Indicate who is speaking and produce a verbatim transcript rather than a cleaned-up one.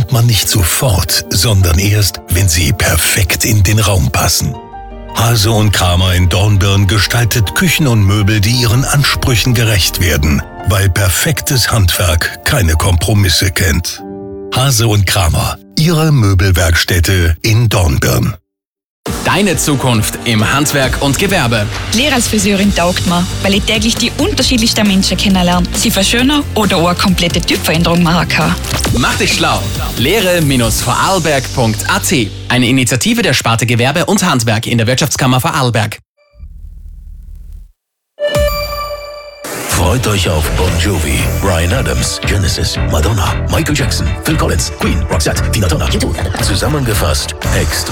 Speaker 1: bekommt man nicht sofort, sondern erst, wenn sie perfekt in den Raum passen. Hase und Kramer in Dornbirn gestaltet Küchen und Möbel, die ihren Ansprüchen gerecht werden, weil perfektes Handwerk keine Kompromisse kennt. Hase und Kramer, Ihre Möbelwerkstätte in Dornbirn.
Speaker 2: Deine Zukunft im Handwerk und Gewerbe.
Speaker 3: Die Lehre als Friseurin taugt mir, weil ich täglich die unterschiedlichsten Menschen kennenlerne, sie verschönern oder auch eine komplette Typveränderung machen kann.
Speaker 2: Mach dich schlau. lehre Vorarlberg punkt a t. Eine Initiative der Sparte Gewerbe und Handwerk in der Wirtschaftskammer Vorarlberg.
Speaker 4: Freut euch auf Bon Jovi, Bryan Adams, Genesis, Madonna, Michael Jackson, Phil Collins, Queen, Roxette, Tina Turner. Zusammengefasst extra.